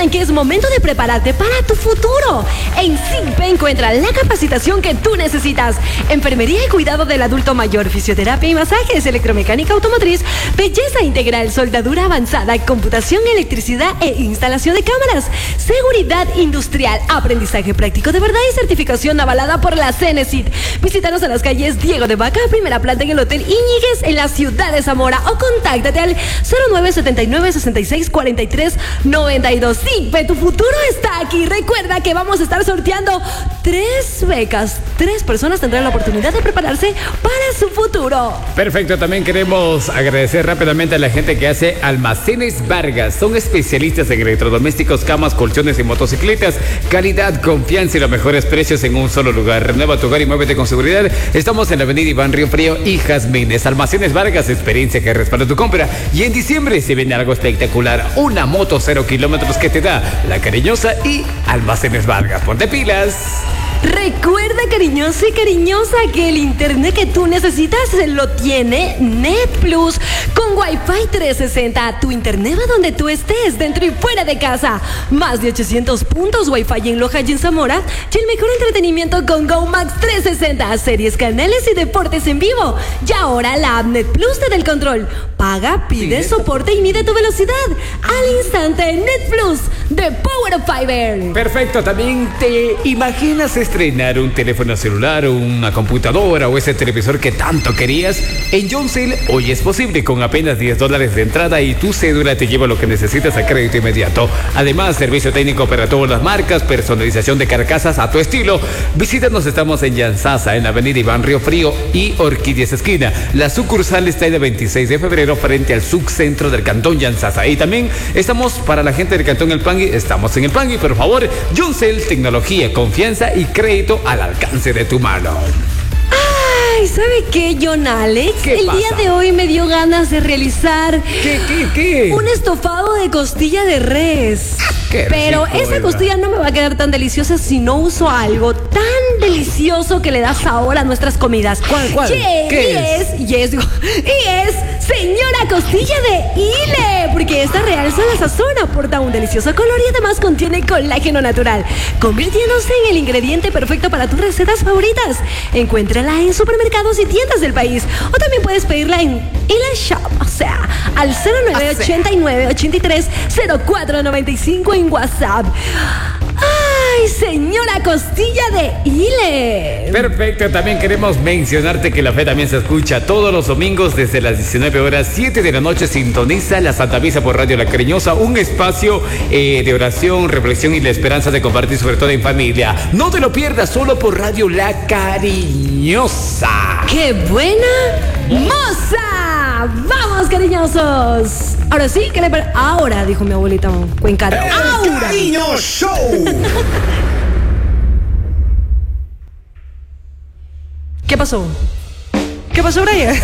recuerden que es momento de prepararte para tu futuro. En SIGPE encuentra la capacitación que tú necesitas. Enfermería y cuidado del adulto mayor, fisioterapia y masajes, electromecánica automotriz, belleza integral, soldadura avanzada, computación, electricidad e instalación de cámaras, seguridad industrial, aprendizaje práctico de verdad y certificación avalada por la CENESID. Visítanos a las calles Diego de Vaca, primera planta en el Hotel Íñiguez, en la ciudad de Zamora, o contáctate al 0979-6643-92. SIGPE, tu futuro está aquí. Recuerda que vamos a estar sorteando 3 becas. 3 personas tendrán la oportunidad de prepararse para su futuro. Perfecto, también queremos agradecer rápidamente a la gente que hace Almacenes Vargas. Son especialistas en electrodomésticos, camas, colchones y motocicletas. Calidad, confianza y los mejores precios en un solo lugar. Renueva tu hogar y muévete con seguridad. Estamos en la avenida Iván Río Frío y Jazmines. Almacenes Vargas, experiencia que respalda tu compra. Y en diciembre se viene algo espectacular. Una moto 0 kilómetros que te da La Cariñosa y Almacenes Vargas. Ponte pilas. Recuerda, cariñoso y cariñosa, que el internet que tú necesitas lo tiene NetPlus. Con Wi-Fi 360, tu internet va donde tú estés, dentro y fuera de casa. Más de 800 puntos Wi-Fi en Loja y en Zamora. Y el mejor entretenimiento con GoMax 360, series, canales y deportes en vivo. Y ahora la app NetPlus te da el control. Paga, pide soporte y mide tu velocidad al instante. NetPlus, de Power of Fiber. Perfecto, también te imaginas estrenar un teléfono celular, una computadora o ese televisor que tanto querías. En Yoncell hoy es posible. Con apenas $10 de entrada y tu cédula te lleva lo que necesitas a crédito inmediato. Además, servicio técnico para todas las marcas, personalización de carcasas a tu estilo. Visítanos, estamos en Yanzasa, en la avenida Iván Río Frío y Orquídeas esquina. La sucursal está en el 26 de febrero frente al subcentro del Cantón Yanzasa. Y también estamos para la gente del Cantón El Pangui, estamos en El Pangui. Por favor, Yoncell, tecnología, confianza y crédito al alcance de tu mano. Ay, ¿sabe qué, John Alex? ¿Qué El pasa? día de hoy me dio ganas de realizar ¿Qué? un estofado de costilla de res. Qué Pero rico, esa ¿verdad? costilla no me va a quedar tan deliciosa si no uso algo tan delicioso que le da sabor a nuestras comidas. ¿Cuál? ¿Qué es? Y es señora costilla de hile, porque esta realza la sazón, aporta un delicioso color y además contiene colágeno natural, convirtiéndose en el ingrediente perfecto para tus recetas favoritas. Encuéntrala en supermercados y tiendas del país, o también puedes pedirla en Ile Shop, o sea, al 0989-830495 en WhatsApp. ¡Ay, señora costilla de hile! Perfecto, también queremos mencionarte que la fe también se escucha todos los domingos desde las 19 horas, 7 de la noche. Sintoniza la Santa Misa por Radio La Cariñosa, un espacio de oración, reflexión y la esperanza de compartir, sobre todo en familia. No te lo pierdas, solo por Radio La Cariñosa. ¡Qué buena moza! ¡Vamos, cariñosos! Ahora sí, ¿qué le parece? Ahora, dijo mi abuelita cuencara. ¡Ahora! Cariño Show. ¿Qué pasó? ¿Qué pasó, Brian?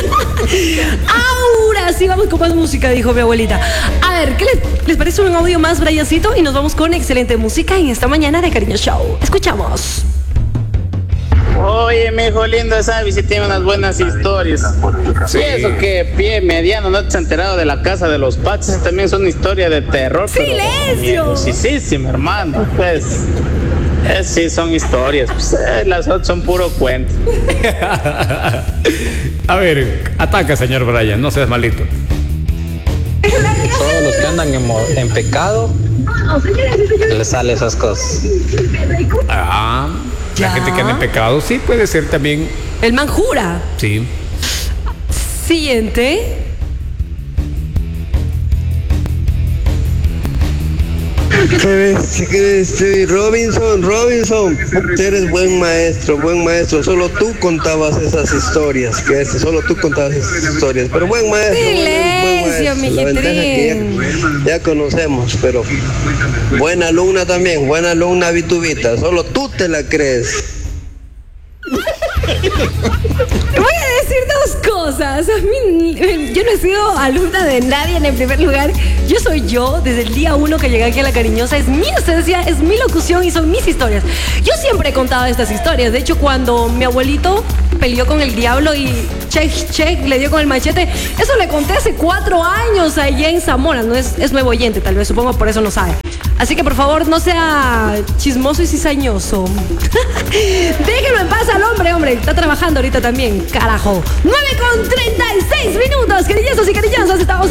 Ahora sí, vamos con más música, dijo mi abuelita. A ver, ¿qué les parece un audio más, Briancito? Y nos vamos con excelente música en esta mañana de Cariño Show. Escuchamos. Oye, mi hijo lindo, ¿sabes? Si tiene unas buenas historias. Sí, eso que pie mediano, ¿no te has enterado de la casa de los Pachos? También es una historia de terror. ¡Silencio! Sí, hermano. Pues, sí, son historias. Pues, las otras son puro cuento. A ver, ataca, señor Brian, no seas malito. Todos los que andan en pecado les sale esas cosas. La gente que anda en pecado, sí, puede ser también. El man jura. Sí. Siguiente. Robinson, eres buen maestro, solo tú contabas esas historias, pero buen maestro, Silencio, buen maestro. La ventaja que ya conocemos, pero buena alumna también, buena alumna Vitubita, solo tú te la crees. Voy a decir dos cosas. A mí, yo no he sido alumna de nadie en el primer lugar. Yo soy yo, desde el día 1 que llegué aquí a La Cariñosa. Es mi esencia, es mi locución y son mis historias. Yo siempre he contado estas historias. De hecho, cuando mi abuelito peleó con el diablo y check, le dio con el machete, eso le conté hace 4 años allá en Zamora. No es nuevo oyente, tal vez, supongo por eso no sabe. Así que por favor no sea chismoso y cizañoso. Déjenlo en paz al hombre, está trabajando ahorita también, carajo. 9:36, cariñosos y cariñosas, estamos